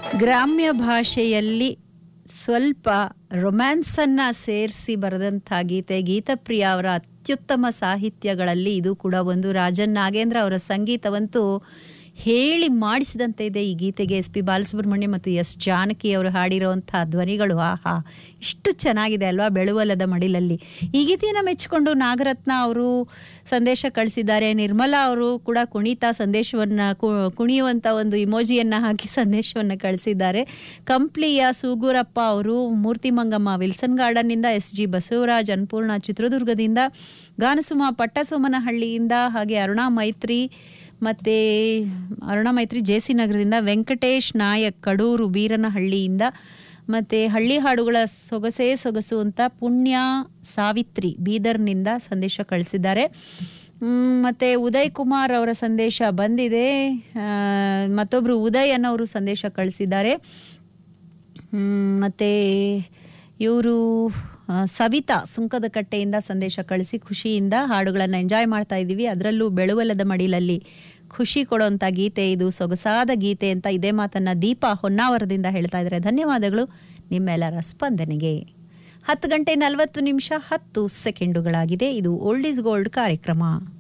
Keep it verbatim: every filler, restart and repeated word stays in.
ಗ್ರಾಮ್ಯ ಭಾಷೆಯಲ್ಲಿ ಸ್ವಲ್ಪ ರೊಮ್ಯಾನ್ಸನ್ನು ಸೇರಿಸಿ ಬರೆದಂಥ ಗೀತೆ. ಗೀತಪ್ರಿಯ ಅವರ ಅತ್ಯುತ್ತಮ ಸಾಹಿತ್ಯಗಳಲ್ಲಿ ಇದು ಕೂಡ ಒಂದು. ರಾಜನ್ ನಾಗೇಂದ್ರ ಅವರ ಸಂಗೀತವಂತೂ ಹೇಳಿ ಮಾಡಿಸಿದಂತೆ ಇದೆ ಈ ಗೀತೆಗೆ. ಎಸ್ ಪಿ ಬಾಲಸುಬ್ರಹ್ಮಣ್ಯ ಮತ್ತು ಎಸ್ ಜಾನಕಿ ಅವರು ಹಾಡಿರೋವಂಥ ಧ್ವನಿಗಳು ಆಹಾ ಇಷ್ಟು ಚೆನ್ನಾಗಿದೆ ಅಲ್ವಾ. ಬೆಳುವಲದ ಮಡಿಲಲ್ಲಿ ಈ ಗೀತೆಯನ್ನು ಮೆಚ್ಚಿಕೊಂಡು ನಾಗರತ್ನ ಅವರು ಸಂದೇಶ ಕಳಿಸಿದ್ದಾರೆ. ನಿರ್ಮಲಾ ಅವರು ಕೂಡ ಕುಣಿತಾ ಸಂದೇಶವನ್ನು ಕುಣಿಯುವಂಥ ಒಂದು ಇಮೋಜಿಯನ್ನು ಹಾಕಿ ಸಂದೇಶವನ್ನು ಕಳಿಸಿದ್ದಾರೆ. ಕಂಪ್ಲಿಯ ಸೂಗೂರಪ್ಪ ಅವರು, ಮೂರ್ತಿ Mangamma Wilson ಗಾರ್ಡನ್ನಿಂದ, S G Basavaraj Annapurna ಚಿತ್ರದುರ್ಗದಿಂದ, ಗಾನಸುಮ ಪಟ್ಟಸೋಮನಹಳ್ಳಿಯಿಂದ, ಹಾಗೆ ಅರುಣಾ ಮೈತ್ರಿ ಮತ್ತು ಅರುಣಾ ಮೈತ್ರಿ ಜೆ ಸಿ ನಗರದಿಂದ, ವೆಂಕಟೇಶ್ ನಾಯಕ್ ಕಡೂರು ಬೀರನಹಳ್ಳಿಯಿಂದ, ಮತ್ತು ಹಳ್ಳಿ ಹಾಡುಗಳ ಸೊಗಸೇ ಸೊಗಸು ಅಂತ ಪುಣ್ಯ ಸಾವಿತ್ರಿ ಬೀದರ್ನಿಂದ ಸಂದೇಶ ಕಳಿಸಿದ್ದಾರೆ. ಮತ್ತು ಉದಯ್ ಕುಮಾರ್ ಅವರ ಸಂದೇಶ ಬಂದಿದೆ. ಮತ್ತೊಬ್ಬರು ಉದಯ್ ಅನ್ನೋರು ಸಂದೇಶ ಕಳಿಸಿದ್ದಾರೆ. ಮತ್ತು ಇವರು ಸವಿತಾ ಸುಂಕದ ಕಟ್ಟೆಯಿಂದ ಸಂದೇಶ ಕಳಿಸಿ ಖುಷಿಯಿಂದ ಹಾಡುಗಳನ್ನು ಎಂಜಾಯ್ ಮಾಡ್ತಾ ಇದ್ದೀವಿ, ಅದರಲ್ಲೂ ಬೆಳುವಲದ ಮಡಿಲಲ್ಲಿ ಖುಷಿ ಕೊಡೋಂಥ ಗೀತೆ ಇದು, ಸೊಗಸಾದ ಗೀತೆ ಅಂತ ಇದೇ ಮಾತನ್ನು ದೀಪಾ ಹೊನ್ನಾವರದಿಂದ ಹೇಳ್ತಾ ಇದ್ದಾರೆ. ಧನ್ಯವಾದಗಳು ನಿಮ್ಮೆಲ್ಲರ ಸ್ಪಂದನೆಗೆ. ಹತ್ತು ಗಂಟೆ ನಲವತ್ತು ನಿಮಿಷ ಹತ್ತು ಸೆಕೆಂಡುಗಳಾಗಿದೆ. ಇದು ಓಲ್ಡ್ ಈಸ್ ಗೋಲ್ಡ್ ಕಾರ್ಯಕ್ರಮ.